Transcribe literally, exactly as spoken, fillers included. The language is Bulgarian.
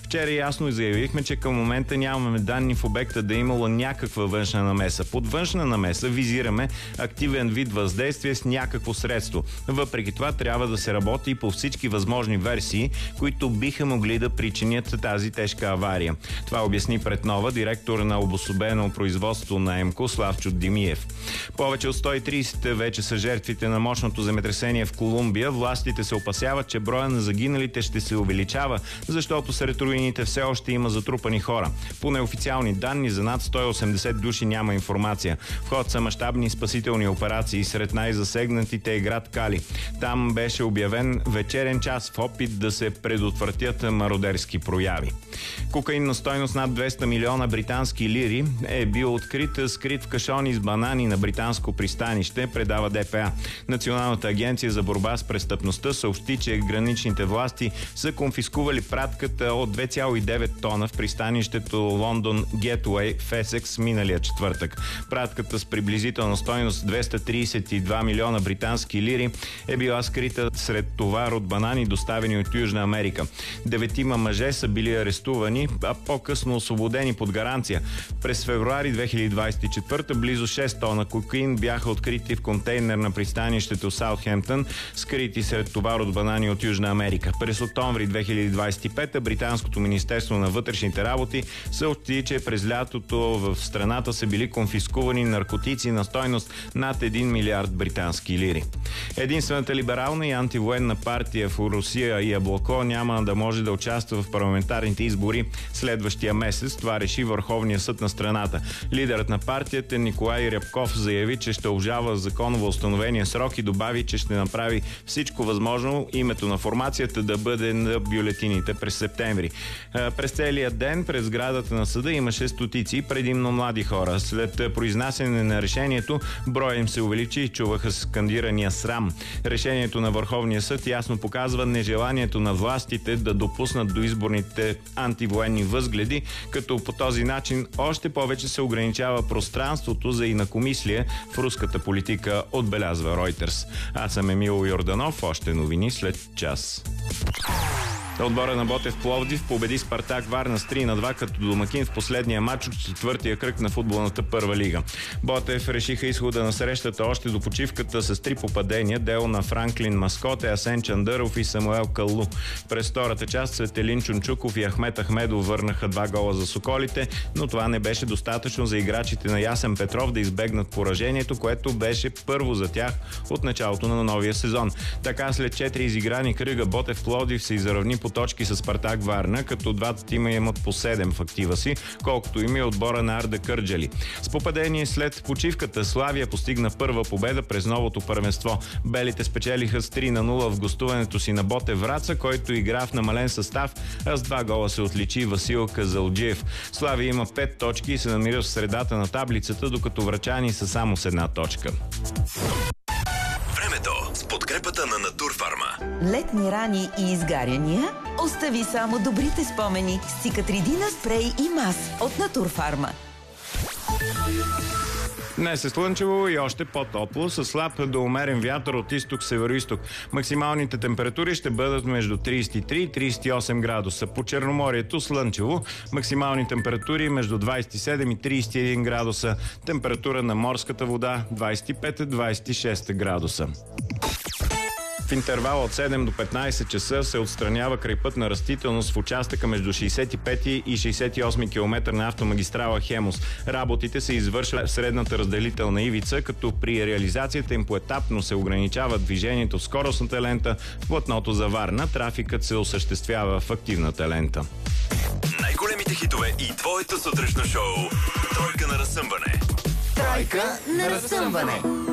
Вчера ясно заявихме, че към момента нямаме данни в обекта да е имало някаква външна намеса. Под външна намеса визираме активен вид въздействие с някакво средство. Въпреки това трябва да се работи по всички възможни версии, които биха могли да причинят тази тежка авария. Това обясни пред Нова директор на обособено производство на ЕМКО Славчо Димиев. Повече от сто и трийсет вече са жертвите на мощното земетресение в Колумбия. Властите се опасяват, че броя на загиналите ще се увеличава, защото сред руините все още има затрупани хора. По неофициални данни за над сто и осемдесет души няма информация. В ход са мащабни спасителни операции. Сред най-засегнатите е град Кали. Там беше обявен вечерен час в опит да се предотвратят мародерски прояви. Кокаин на стойност над двеста милиона британски лири е бил открит скрит в кашони с банани на британско пристанище, предава ДПА. Националната агенция за борба с престъпността съобщи, че граничните власти са конфискували пратката от две цяло и девет тона в пристанището Лондон Гетуей в Есекс миналия четвъртък. Пратката с приблизителна стойност двеста трийсет и два милиона британски лири е била скрита сред товар от банани, доставени от Южна Америка. Деветима мъже са били арестувани, а по-късно освободени под гаранция. През февруари две хиляди двадесет и четвърта близо шест тона кокаин бяха открити в контейнер на пристанището Саутхемптън, скрити сред товар от банани от Южна Америка. През октомври две хиляди двадесет и пета британското министерство на вътрешните работи съобщи, че през лятото в страната са били конфискувани наркотици на стойност над един милиард британски лири. Единствената либерална и антивоенна партия в Русия и Яблоко няма да може да участва в парламентарните избори следващия месец. Това реши Върховния съд на страната. Лидерът на партията Николай Рябков заяви, че ще обжалва законово установения срок и добави, че ще направи всичко възможно името на формацията да бъде на бюлетините през септември. През целия ден през сградата на съда имаше стотици, предимно млади хора. След произнасяне на решението, броя им се увеличи и чуваха скандирания срам. Решението на Върховния съд ясно показва нежеланието на властите да допуснат до изборните антивоенни възгледи, като по този начин още повече се ограничава пространството за инакомислие в руската политика, отбелязва Reuters. Аз съм Емил Йорданов, още новини след час. Отбора на Ботев Пловдив победи Спартак Варна с три на два като домакин в последния матч от четвъртия кръг на футболната първа лига. Ботев решиха изхода на срещата още до почивката с три попадения, дело на Франклин Маскоте, Асен Чандъров и Самуел Каллу. През втората част Светелин Чунчуков и Ахмет Ахмедов върнаха два гола за Соколите, но това не беше достатъчно за играчите на Ясен Петров да избегнат поражението, което беше първо за тях от началото на новия сезон. Така след четири изиграни кръга Ботев Пловдив се изравни по точки с Спартак Варна, като двата тима имат по седем в актива си, колкото има и отбора на Арда Кърджали. С попадение след почивката Славия постигна първа победа през новото първенство. Белите спечелиха с три на нула в гостуването си на Ботев Враца, който игра в намален състав, а с два гола се отличи Васил Казалджиев. Славия има пет точки и се намира в средата на таблицата, докато врачани са само с една точка. С подкрепата на Натурфарма. Летни рани и изгаряния? Остави само добрите спомени с Цикатридина спрей и мас от Натурфарма. Днес е слънчево и още по-топло, с слаб до умерен вятър от изток-североизток. Максималните температури ще бъдат между трийсет и три и трийсет и осем градуса. По Черноморието слънчево, максимални температури между двадесет и седем и трийсет и един градуса. Температура на морската вода двадесет и пет до двадесет и шест градуса. В интервала от седем до петнайсет часа се отстранява крайпътна растителност в участъка между шейсет и пети и шейсет и осми километър на автомагистрала Хемус. Работите се извършват в средната разделителна ивица, като при реализацията им поетапно се ограничава движението в скоростната лента, в платното за Варна. Трафикът се осъществява в активната лента. Най-големите хитове и твоето сутрешно шоу. Тройка на разсъмване. Тройка на разсъмване.